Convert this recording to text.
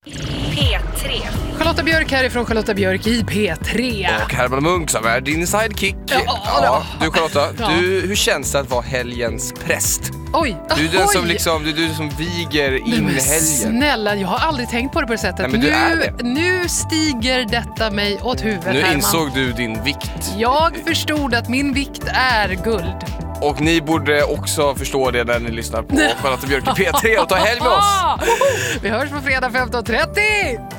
P3. Charlotta Björk härifrån Charlotta Björk i P3. Och Herman Munk som är din sidekick. Du Charlotta, hur känns det att vara helgens präst? Oj, Du är den som liksom, du är som viger in helgen. Snälla, jag har aldrig tänkt på det på det sättet. Nej, men du är det. Nu stiger detta mig åt huvudet, Nu Herman. insåg du din vikt. Jag förstod att min vikt är guld. Och ni borde också förstå det när ni lyssnar på Charlotta Björk i P3 och ta helg med oss. Vi hörs på fredag 15:30.